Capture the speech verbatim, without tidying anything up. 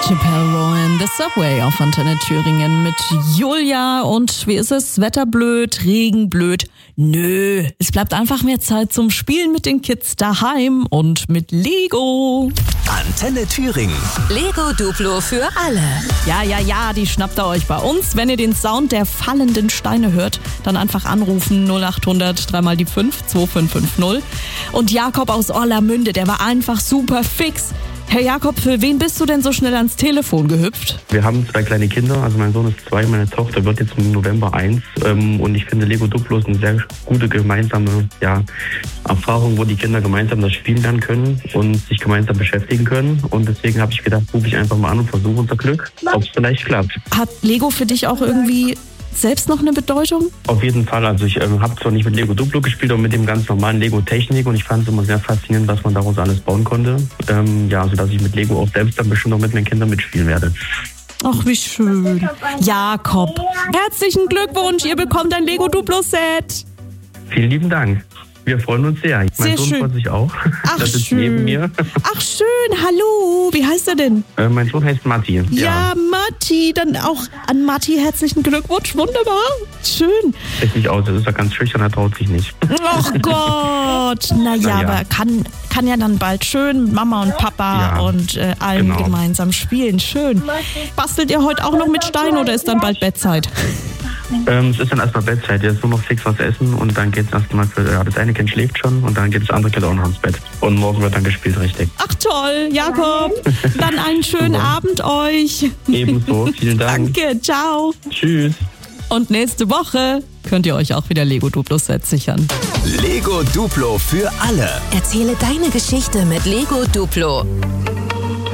Chappelle Rowan, The Subway auf Antenne Thüringen mit Julia. Und wie ist es? Wetter blöd, Regen blöd? Nö, es bleibt einfach mehr Zeit zum Spielen mit den Kids daheim und mit Lego. Antenne Thüringen. Lego Duplo für alle. Ja, ja, ja, die schnappt ihr euch bei uns. Wenn ihr den Sound der fallenden Steine hört, dann einfach anrufen null acht hundert, dreimal die fünf, zwei fünf fünf null. Und Jakob aus Orlamünde, der war einfach super fix. Herr Jakob, für wen bist du denn so schnell ans Telefon gehüpft? Wir haben zwei kleine Kinder, also mein Sohn ist zwei, meine Tochter wird jetzt im November eins. Ähm, und ich finde Lego Duplo ist eine sehr gute gemeinsame ja, Erfahrung, wo die Kinder gemeinsam das spielen lernen können und sich gemeinsam beschäftigen können. Und deswegen habe ich gedacht, rufe ich einfach mal an und versuche unser Glück, ob es vielleicht klappt. Hat Lego für dich auch irgendwie selbst noch eine Bedeutung? Auf jeden Fall. Also ich ähm, habe zwar nicht mit Lego Duplo gespielt, aber mit dem ganz normalen Lego Technik und ich fand es immer sehr faszinierend, was man daraus alles bauen konnte. Ähm, ja, sodass ich mit Lego auch selbst dann bestimmt auch mit meinen Kindern mitspielen werde. Ach, wie schön. Jakob, herzlichen Glückwunsch, ihr bekommt ein Lego Duplo Set. Vielen lieben Dank. Wir freuen uns sehr. Sehr mein Sohn schön. freut sich auch. Ach, das ist schön. neben mir. Ach schön, hallo, wie heißt er denn? Äh, mein Sohn heißt Matti. Ja, Matti, dann auch an Matti herzlichen Glückwunsch, wunderbar, schön. Sieht nicht aus, das ist ja ganz schüchtern, er traut sich nicht. Ach Gott, naja, Na ja. aber kann, kann ja dann bald schön mit Mama und Papa Ja, und äh, allen genau. gemeinsam spielen, schön. Bastelt ihr heute auch noch mit Stein oder ist dann bald Bettzeit? Ähm, es ist dann erstmal Bettzeit, jetzt nur noch fix was essen und dann geht es erstmal für, ja, das eine Kind schläft schon und dann geht das andere Kind auch noch ins Bett. Und morgen wird dann gespielt, richtig. Ach toll, Jakob, dann einen schönen Super. Abend euch. Ebenso, vielen Dank. Danke, ciao. Tschüss. Und nächste Woche könnt ihr euch auch wieder Lego Duplo Set sichern. Lego Duplo für alle. Erzähle deine Geschichte mit Lego Duplo.